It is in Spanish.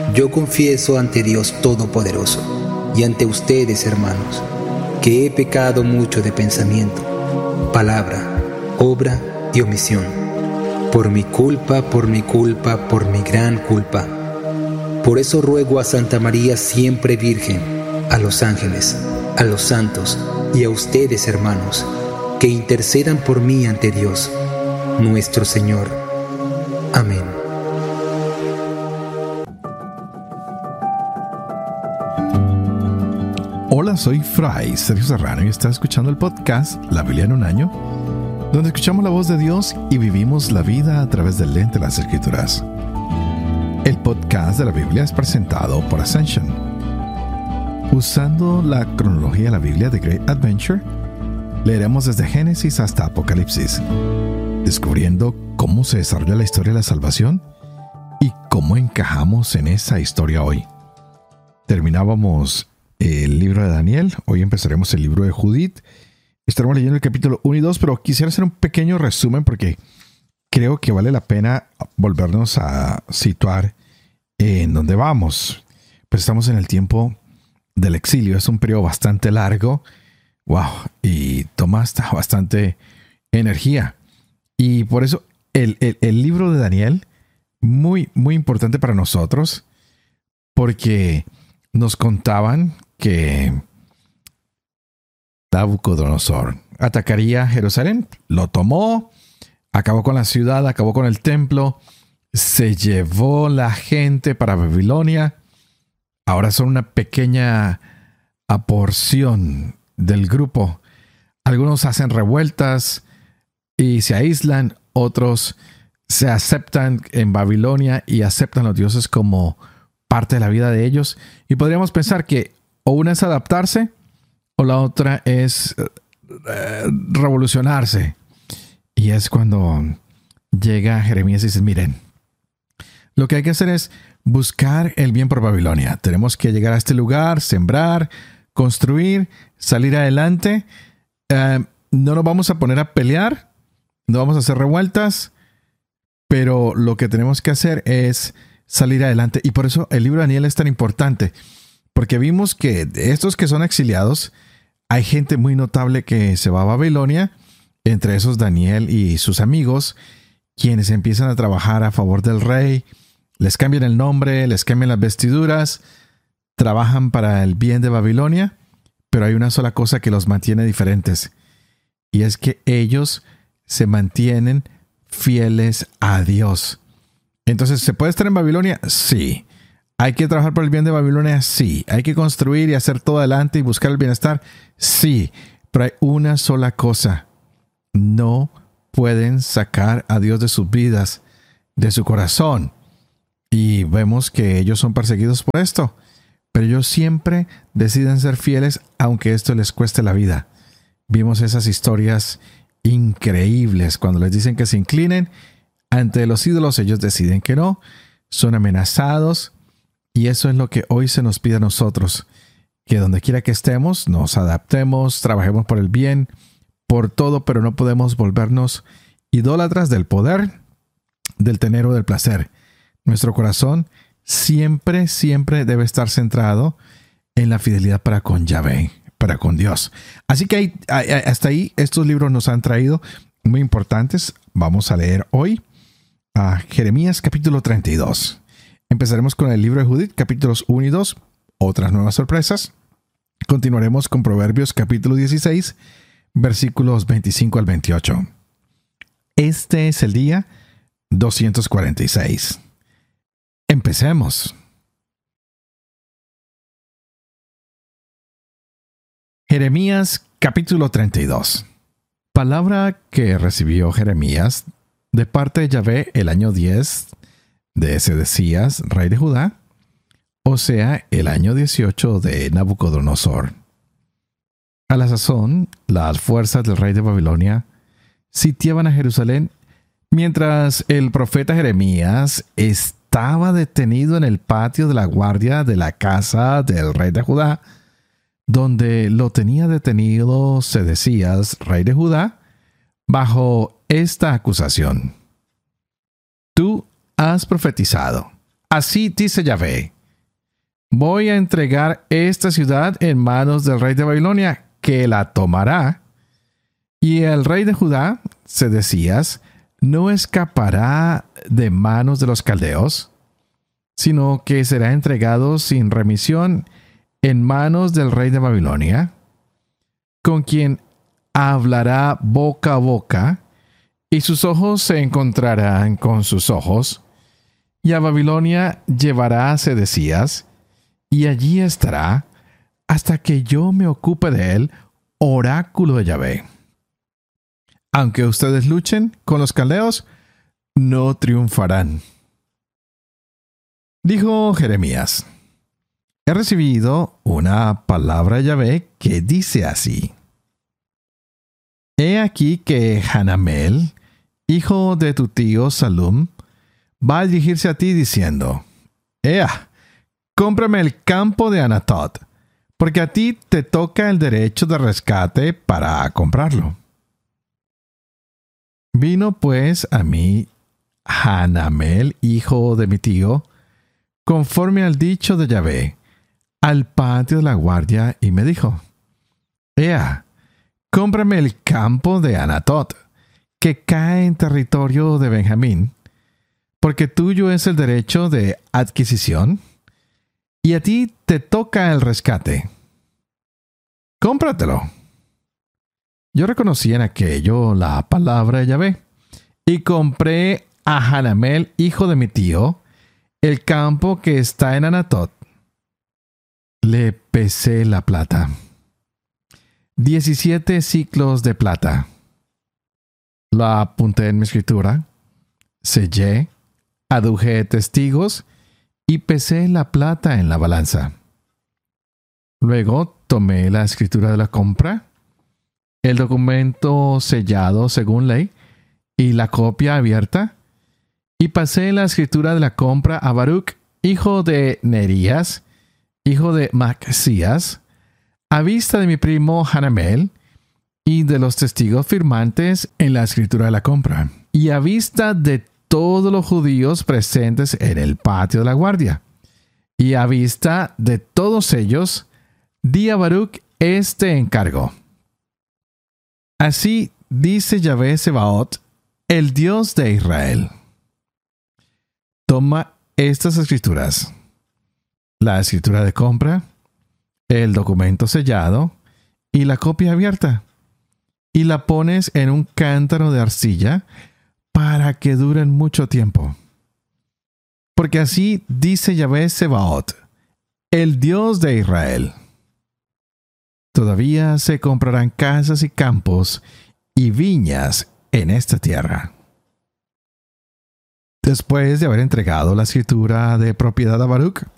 Yo confieso ante Dios Todopoderoso y ante ustedes, hermanos, que he pecado mucho de pensamiento, palabra, obra y omisión. Por mi culpa, por mi gran culpa. Por eso ruego a Santa María siempre Virgen, a los ángeles, a los santos y a ustedes, hermanos, que intercedan por mí ante Dios, nuestro Señor. Amén. Hola, soy Fray Sergio Serrano y estás escuchando el podcast La Biblia en un año, donde escuchamos la voz de Dios y vivimos la vida a través del lente de las Escrituras. El podcast de la Biblia es presentado por Ascension. Usando la cronología de la Biblia de Great Adventure, leeremos desde Génesis hasta Apocalipsis, descubriendo cómo se desarrolla la historia de la salvación y cómo encajamos en esa historia hoy. Terminábamos el libro de Daniel, hoy empezaremos el libro de Judith. Estaremos leyendo el capítulo 1 y 2, pero quisiera hacer un pequeño resumen porque creo que vale la pena volvernos a situar en dónde vamos. Pues estamos en el tiempo del exilio, es un periodo bastante largo, wow, y toma hasta bastante energía. Y por eso el libro de Daniel, muy, muy importante para nosotros, porque nos contaban que Nabucodonosor atacaría Jerusalén, lo tomó, acabó con la ciudad, acabó con el templo, se llevó la gente para Babilonia. Ahora son una pequeña porción del grupo. Algunos hacen revueltas y se aíslan, otros se aceptan en Babilonia y aceptan a los dioses como parte de la vida de ellos. Y podríamos pensar que o una es adaptarse o la otra es revolucionarse. Y es cuando llega Jeremías y dice, miren, lo que hay que hacer es buscar el bien por Babilonia. Tenemos que llegar a este lugar, sembrar, construir, salir adelante. No nos vamos a poner a pelear, no vamos a hacer revueltas, pero lo que tenemos que hacer es salir adelante. Y por eso el libro de Daniel es tan importante, porque vimos que de estos que son exiliados, hay gente muy notable que se va a Babilonia, entre esos Daniel y sus amigos, quienes empiezan a trabajar a favor del rey, les cambian el nombre, les cambian las vestiduras, trabajan para el bien de Babilonia, pero hay una sola cosa que los mantiene diferentes, y es que ellos se mantienen fieles a Dios. Entonces, ¿se puede estar en Babilonia? Sí. ¿Hay que trabajar por el bien de Babilonia? Sí. ¿Hay que construir y hacer todo adelante y buscar el bienestar? Sí. Pero hay una sola cosa. No pueden sacar a Dios de sus vidas, de su corazón. Y vemos que ellos son perseguidos por esto. Pero ellos siempre deciden ser fieles, aunque esto les cueste la vida. Vimos esas historias increíbles. Cuando les dicen que se inclinen ante los ídolos, ellos deciden que no. Son amenazados. Y eso es lo que hoy se nos pide a nosotros. Que donde quiera que estemos, nos adaptemos, trabajemos por el bien, por todo, pero no podemos volvernos idólatras del poder, del tener o del placer. Nuestro corazón siempre, siempre debe estar centrado en la fidelidad para con Yahvé, para con Dios. Así que hasta ahí estos libros nos han traído muy importantes. Vamos a leer hoy a Jeremías capítulo 32. Empezaremos con el libro de Judith, capítulos 1 y 2, otras nuevas sorpresas. Continuaremos con Proverbios capítulo 16, versículos 25 al 28. Este es el día 246. Empecemos. Jeremías capítulo 32. Palabra que recibió Jeremías de parte de Yahvé el año 10 de Sedecías, rey de Judá, o sea, el año 18 de Nabucodonosor. A la sazón, las fuerzas del rey de Babilonia sitiaban a Jerusalén, mientras el profeta Jeremías estaba detenido en el patio de la guardia de la casa del rey de Judá, donde lo tenía detenido Sedecías, rey de Judá, bajo esta acusación. Tú has profetizado. Así dice Yahvé. voy a entregar esta ciudad en manos del rey de Babilonia, que la tomará. Y el rey de Judá, Sedecías, no escapará de manos de los caldeos, sino que será entregado sin remisión en manos del rey de Babilonia, con quien hablará boca a boca, y sus ojos se encontrarán con sus ojos, y a Babilonia llevará a Sedecías, y allí estará hasta que yo me ocupe de él, oráculo de Yahvé. Aunque ustedes luchen con los caldeos, no triunfarán. Dijo Jeremías: he recibido una palabra de Yahvé que dice así: he aquí que Hanamel, hijo de tu tío Salum, va a dirigirse a ti diciendo: ea, cómprame el campo de Anatot, porque a ti te toca el derecho de rescate para comprarlo. Vino pues a mí Hanamel, hijo de mi tío, conforme al dicho de Yahvé, al patio de la guardia, y me dijo: ea, cómprame el campo de Anatot, que cae en territorio de Benjamín, porque tuyo es el derecho de adquisición, y a ti te toca el rescate. Cómpratelo. Yo reconocí en aquello la palabra de Yahvé, y compré a Hanamel, hijo de mi tío, el campo que está en Anatot. Le pesé la plata, 17 siclos de plata. La apunté en mi escritura, sellé, aduje testigos y pesé la plata en la balanza. Luego tomé la escritura de la compra, el documento sellado según ley y la copia abierta, y pasé la escritura de la compra a Baruch, hijo de Nerías, hijo de Macsías, a vista de mi primo Hanamel y de los testigos firmantes en la escritura de la compra, y a vista de todos los judíos presentes en el patio de la guardia, y a vista de todos ellos, di a Baruch este encargo: así dice Yahvé Sebaot, el Dios de Israel: toma estas escrituras, la escritura de compra, el documento sellado y la copia abierta, y la pones en un cántaro de arcilla para que duren mucho tiempo. Porque así dice Yahvé Sebaot, el Dios de Israel: todavía se comprarán casas y campos y viñas en esta tierra. Después de haber entregado la escritura de propiedad a Baruch,